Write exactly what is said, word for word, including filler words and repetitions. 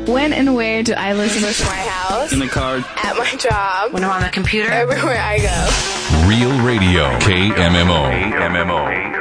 When and where do I listen to my house, in the car, at my job, when I'm on the computer, everywhere I go. Real Radio, K M M O.